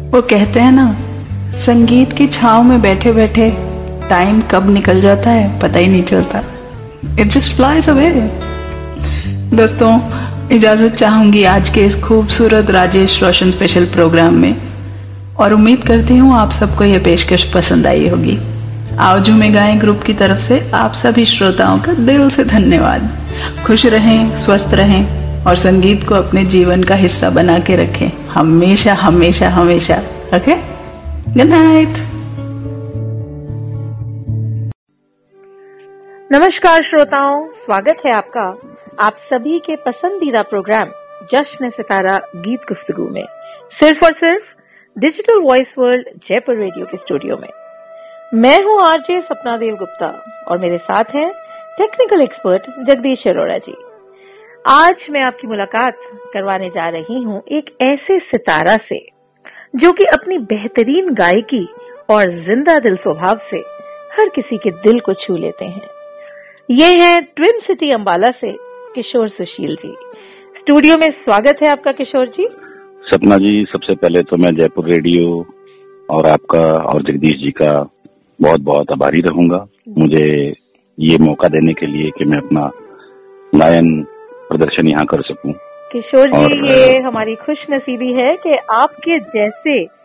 वो कहते हैं ना, संगीत की छाव में बैठे बैठे टाइम कब निकल जाता है पता ही नहीं चलता। It just flies away. दोस्तों, इजाजत चाहूंगी आज के इस खूबसूरत राजेश रोशन स्पेशल प्रोग्राम में, और उम्मीद करती हूँ आप सबको यह पेशकश पसंद आई होगी। आओ झूमे गाएं ग्रुप की तरफ से आप सभी श्रोताओं का दिल से धन्यवाद। खुश रहें, स्वस्थ रहें और संगीत को अपने जीवन का हिस्सा बना के रखें हमेशा हमेशा हमेशा। Okay, good night. नमस्कार श्रोताओं, स्वागत है आपका आप सभी के पसंदीदा प्रोग्राम जश्न सितारा गीत गुफ्तगू में, सिर्फ और सिर्फ digital voice world Jaipur radio के स्टूडियो में। मैं हूं आरजे सपना देव गुप्ता और मेरे साथ हैं टेक्निकल एक्सपर्ट जगदीश अरोड़ा जी। आज मैं आपकी मुलाकात करवाने जा रही हूं एक ऐसे सितारा से जो कि अपनी बेहतरीन गायकी और जिंदा दिल स्वभाव से हर किसी के दिल को छू लेते हैं। ये है ट्विन सिटी अंबाला से किशोर सुशील जी। स्टूडियो में स्वागत है आपका किशोर जी। सपना जी, सबसे पहले तो मैं जयपुर रेडियो और आपका और जगदीश जी का बहुत बहुत आभारी रहूंगा मुझे ये मौका देने के लिए कि मैं अपना गायन प्रदर्शन यहाँ कर सकूं। किशोर जी, ये हमारी खुश नसीबी है कि आपके जैसे